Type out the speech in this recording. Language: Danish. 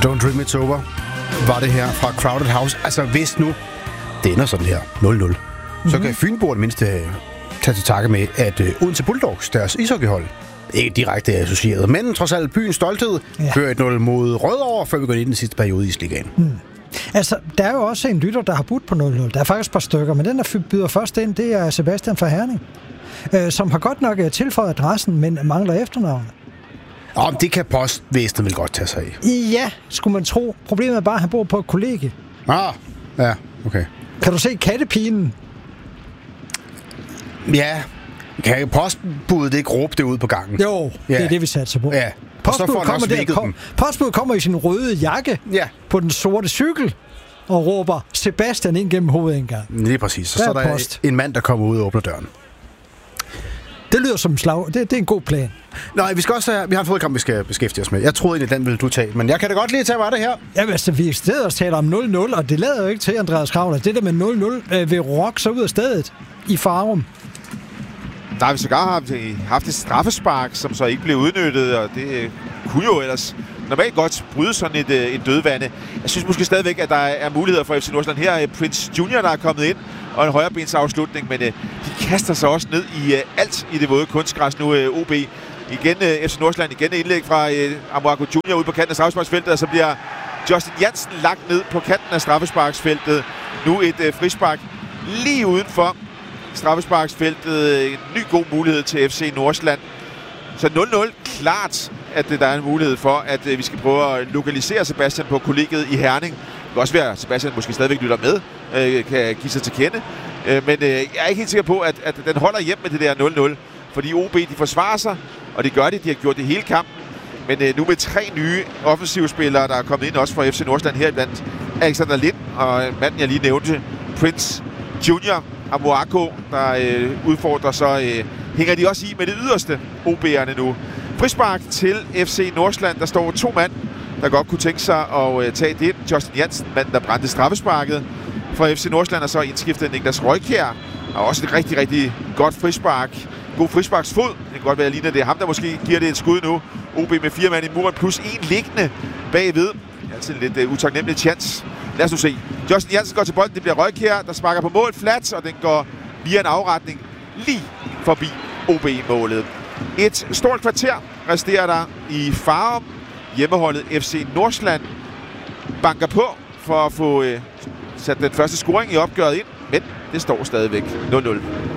Don't Dream It's Over var det her fra Crowded House. Altså, hvis nu det ender sådan her, 0-0, så kan Fynboerne mindst tage til takke med, at Odense Bulldogs, deres ishockeyhold, ikke direkte associeret, men trods alt byens stolthed, fører 1-0 mod Rødovre, før vi går ind i den sidste periode i Isligaen. Altså, der er jo også en lytter, der har budt på 0-0. Der er faktisk et par stykker, men den, der byder først ind, det er Sebastian fra Herning, som har godt nok tilføjet adressen, men mangler efternavnet. Om det kan postvæsenet vel godt tage sig af. Ja, skulle man tro. Problemet er bare, at han bor på et kollegie. Ja, okay. Kan du se kattepinen? Ja, kan postbuddet ikke råbe det ud på gangen? Jo, det er det, vi satser på. Ja. Postbuddet kommer i sin røde jakke på den sorte cykel og råber Sebastian ind gennem hovedindgangen. Lige præcis. Så er der en mand, der kommer ud og åbner døren. Det lyder som slag. Det er en god plan. Nej, vi har en fodkamp, vi skal beskæftige os med. Jeg troede egentlig, den ville du tage, men jeg kan da godt lige tage, hvad det her. Jamen, altså, vi stedet og taler om 0-0, og det lader jo ikke til, Andreas Kravler. Det der med 0-0 vil rokke så ud af stedet i Farum. Der har vi sågar haft et straffespark, som så ikke blev udnyttet, og det kunne jo ellers normalt godt bryde sådan et dødvande. Jeg synes måske stadigvæk, at der er muligheder for FC Nordsjælland. Her er Prince Junior, der er kommet ind, og en højrebensafslutning, men de kaster sig også ned i alt i det våde kunstgræs nu, OB. Igen FC Nordsjælland, igen indlæg fra Amoako Junior ude på kanten af straffesparksfeltet, og så bliver Justin Jansen lagt ned på kanten af straffesparksfeltet. Nu et frispark lige udenfor straffesparksfeltet. En ny god mulighed til FC Nordsjælland. Så 0-0, klart, at der er en mulighed for, at vi skal prøve at lokalisere Sebastian på kollegiet i Herning. Det kan også være, at Sebastian måske stadigvæk lytter med, kan give sig til kende. Men jeg er ikke helt sikker på, at den holder hjem med det der 0-0. Fordi OB, de forsvarer sig, og det gør de. De har gjort det hele kampen. Men nu med 3 nye offensivspillere, der er kommet ind også fra FC Nordsjælland her iblandt. Alexander Lind og manden, jeg lige nævnte, Prince Junior, Amoako, der udfordrer, så hænger de også i med det yderste OB'erne nu. Frispark til FC Nordsjælland. Der står 2 mand, der godt kunne tænke sig at tage det. Justin Jansen, manden, der brændte straffesparket fra FC Nordsjælland, og så indskiftet Niklas Røykjær. Og også et rigtig, rigtig godt frispark. God frisparksfod. Det kan godt være lige, at det er ham, der måske giver det et skud nu. OB med 4 mand i muren, plus 1 liggende bagved. Altid en lidt utaknemmelig chance. Lad os nu se. Justin Jansen går til bolden. Det bliver Røykjær, der sparker på mål flat, og den går via en afretning lige forbi OB-målet. Et stort kvarter resterer der i Farum. Hjemmeholdet FC Nordsjælland banker på for at få sat den første scoring i opgøret ind, men det står stadigvæk 0-0.